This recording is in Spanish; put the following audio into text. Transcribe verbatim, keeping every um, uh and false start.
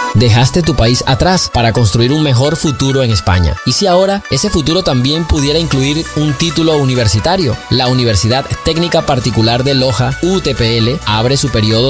Dejaste tu país atrás para construir un mejor futuro en España. ¿Y si ahora ese futuro también pudiera incluir un título universitario? La Universidad Técnica Particular de Loja, U T P L, abre su periodo